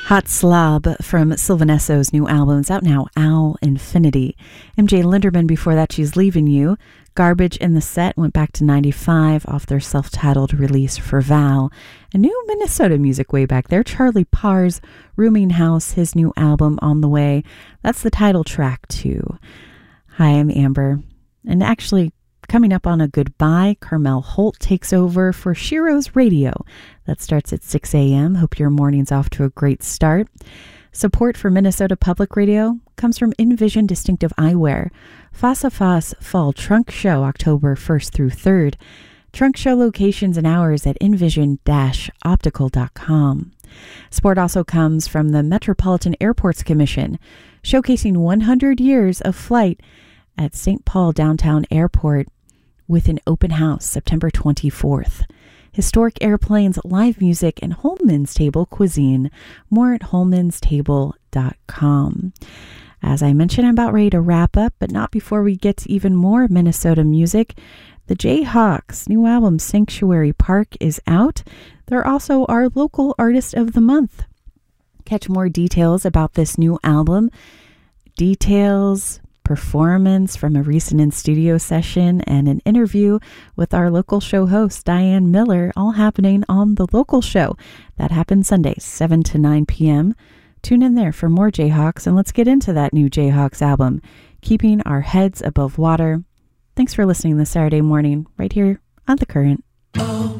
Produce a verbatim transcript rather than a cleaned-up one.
Hot Slob from Sylvanesso's new album. It's out now, Owl Infinity. M J Linderman, before that, She's Leaving You. Garbage in the Set went back to ninety-five off their self-titled release for Val. And new Minnesota music way back there. Charlie Parr's Rooming House, his new album on the way. That's the title track too. Hi, I'm Amber. And actually, coming up on a goodbye, Carmel Holt takes over for Shiro's Radio. That starts at six a.m. Hope your morning's off to a great start. Support for Minnesota Public Radio comes from Envision Distinctive Eyewear. Fossa Foss Fall Trunk Show, October first through third. Trunk show locations and hours at envision dash optical dot com. Support also comes from the Metropolitan Airports Commission, showcasing one hundred years of flight at Saint Paul Downtown Airport with an open house September twenty-fourth. Historic airplanes, live music, and Holman's Table cuisine. More at holmans table dot com. As I mentioned, I'm about ready to wrap up, but not before we get to even more Minnesota music. The Jayhawks' new album, Sanctuary Park, is out. They're also our local artist of the month. Catch more details about this new album, details, performance from a recent in-studio session, and an interview with our local show host, Diane Miller, all happening on the local show. That happens Sunday, seven to nine p.m. Tune in there for more Jayhawks, and let's get into that new Jayhawks album, Keeping Our Heads Above Water. Thanks for listening this Saturday morning, right here on The Current. Oh.